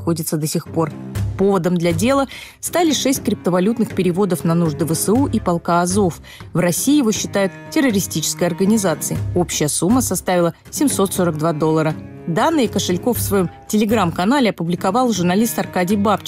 находится до сих пор. Поводом для дела стали 6 криптовалютных переводов на нужды ВСУ и полка Азов. В России его считают террористической организацией. Общая сумма составила $742. Данные кошельков в своем телеграм-канале опубликовал журналист Аркадий Бабченко.